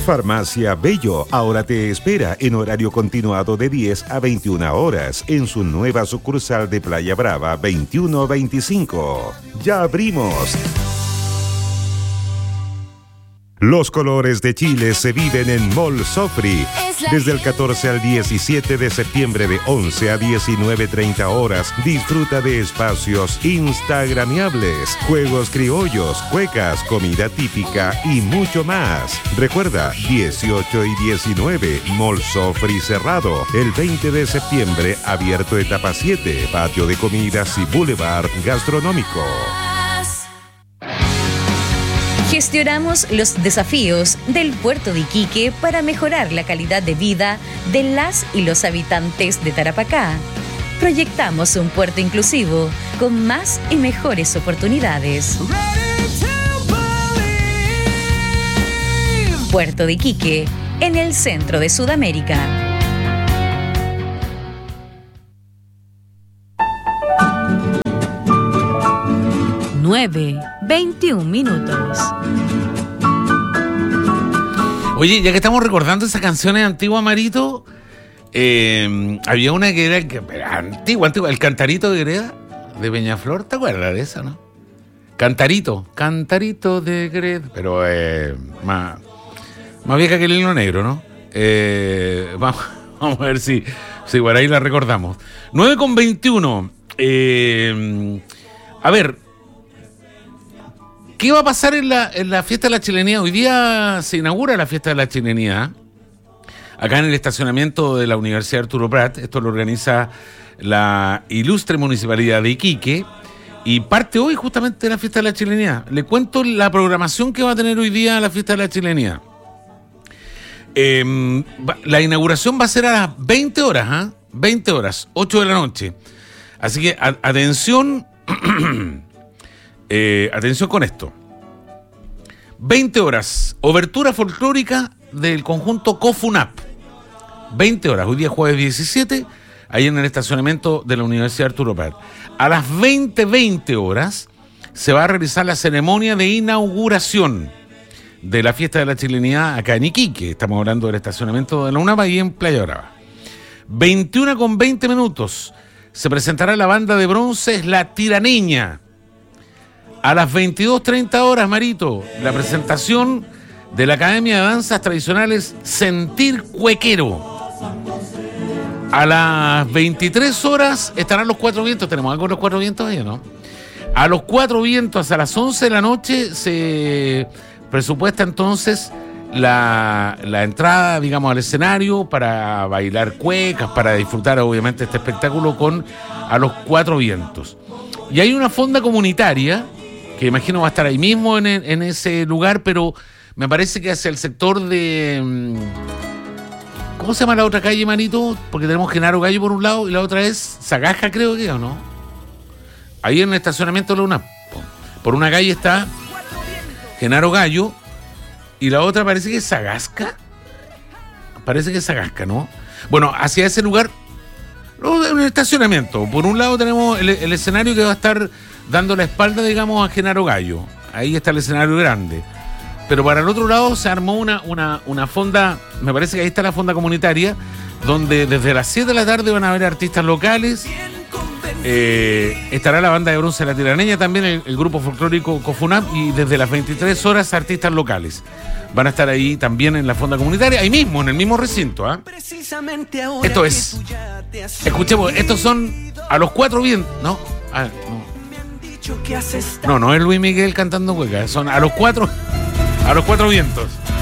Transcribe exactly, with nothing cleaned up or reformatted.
Farmacia Bello ahora te espera en horario continuado de diez a veintiuna horas en su nueva sucursal de Playa Brava veintiuno veinticinco. ¡Ya abrimos! Los colores de Chile se viven en Mall Sofri. Desde el catorce al diecisiete de septiembre de once a diecinueve treinta horas, disfruta de espacios instagramiables, juegos criollos, cuecas, comida típica y mucho más. Recuerda, dieciocho y diecinueve, Mall Sofri cerrado. El veinte de septiembre, abierto etapa siete, patio de comidas y boulevard gastronómico. Gestionamos los desafíos del puerto de Iquique para mejorar la calidad de vida de las y los habitantes de Tarapacá. Proyectamos un puerto inclusivo con más y mejores oportunidades. Puerto de Iquique, en el centro de Sudamérica. nueve, veintiún minutos. Oye, ya que estamos recordando esas canciones antiguas, Marito, eh, había una que era que, antigua, antigua, el Cantarito de Greda, de Peñaflor, ¿te acuerdas de esa, no? Cantarito, Cantarito de Greda, pero eh, más, más vieja que el hilo negro, ¿no? Eh, vamos, vamos a ver si, si por ahí la recordamos. nueve con veintiuno. Eh, a ver, ¿qué va a pasar en la, en la fiesta de la chilenidad? Hoy día se inaugura la fiesta de la chilenidad acá en el estacionamiento de la Universidad Arturo Prat. Esto lo organiza la ilustre Municipalidad de Iquique y parte hoy justamente de la fiesta de la chilenidad. Le cuento la programación que va a tener hoy día la fiesta de la chilenidad. Eh, la inauguración va a ser a las veinte horas, ¿eh? veinte horas, ocho de la noche. Así que a, atención... Eh, atención con esto. veinte horas, obertura folclórica del conjunto Cofunap. veinte horas, hoy día jueves diecisiete, ahí en el estacionamiento de la Universidad Arturo Prat. A las veinte, veinte horas se va a realizar la ceremonia de inauguración de la fiesta de la chilenidad acá en Iquique. Estamos hablando del estacionamiento de la UNAP y en Playa Brava. veintiuna con veinte minutos se presentará la banda de bronces La Tiraneña. A las veintidós treinta horas, Marito, la presentación de la Academia de Danzas Tradicionales Sentir Cuequero. A las veintitrés horas estarán los Cuatro Vientos. ¿Tenemos algo de los Cuatro Vientos ahí, no? A los Cuatro Vientos, a las once de la noche, se presupuesta entonces la, la entrada, digamos, al escenario para bailar cuecas, para disfrutar, obviamente, este espectáculo con A los Cuatro Vientos. Y hay una fonda comunitaria que imagino va a estar ahí mismo en, en ese lugar, pero me parece que hacia el sector de... ¿Cómo se llama la otra calle, Manito? Porque tenemos Genaro Gallo por un lado y la otra es Sagaja, creo que, ¿o no? Ahí en el estacionamiento de la UNAP. Por una calle está Genaro Gallo y la otra parece que es Sagasca. Parece que es Sagasca, ¿no? Bueno, hacia ese lugar, no, en el estacionamiento. Por un lado tenemos el, el escenario que va a estar dando la espalda, digamos, a Genaro Gallo. Ahí está el escenario grande. Pero para el otro lado se armó una, una, una fonda, me parece que ahí está la fonda comunitaria, donde desde las siete de la tarde van a haber artistas locales. Eh, estará la banda de bronce La Tiraneña, también el, el grupo folclórico Cofunap, y desde las veintitrés horas artistas locales. Van a estar ahí también en la fonda comunitaria, ahí mismo, en el mismo recinto. ¿eh? Esto es, escuchemos, estos son A los Cuatro Vientos, ¿no? Ah, no. No, no es Luis Miguel cantando hueca, son a los cuatro, a los cuatro vientos.